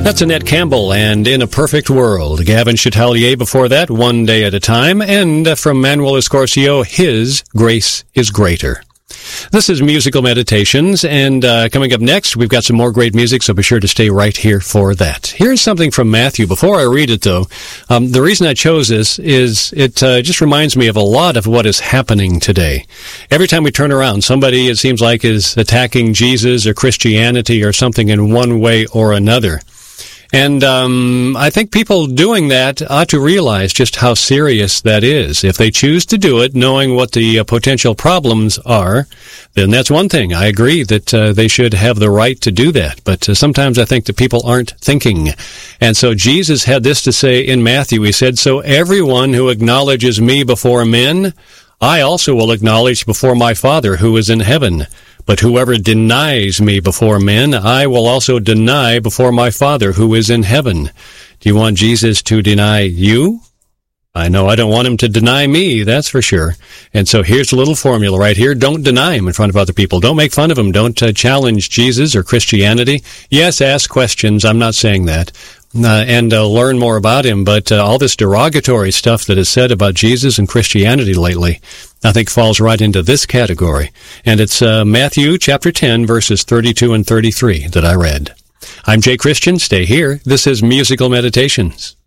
That's Annette Campbell and In a Perfect World. Gavin Chatelier before that, One Day at a Time, and from Manuel Escorcio, His Grace is Greater. This is Musical Meditations, and coming up next, we've got some more great music, so be sure to stay right here for that. Here's something from Matthew. Before I read it, though, the reason I chose this is it just reminds me of a lot of what is happening today. Every time we turn around, somebody, it seems like, is attacking Jesus or Christianity or something in one way or another. And I think people doing that ought to realize just how serious that is. If they choose to do it, knowing what the potential problems are, then that's one thing. I agree that they should have the right to do that. But sometimes I think that people aren't thinking. And so Jesus had this to say in Matthew. He said, "So everyone who acknowledges me before men, I also will acknowledge before my Father who is in heaven. But whoever denies me before men, I will also deny before my Father who is in heaven." Do you want Jesus to deny you? I know I don't want him to deny me, that's for sure. And so here's a little formula right here. Don't deny him in front of other people. Don't make fun of him. Don't challenge Jesus or Christianity. Yes, ask questions. I'm not saying that. And learn more about him, but all this derogatory stuff that is said about Jesus and Christianity lately, I think falls right into this category. And it's Matthew chapter 10, verses 32 and 33 that I read. I'm Jay Christian. Stay here. This is Musical Meditations.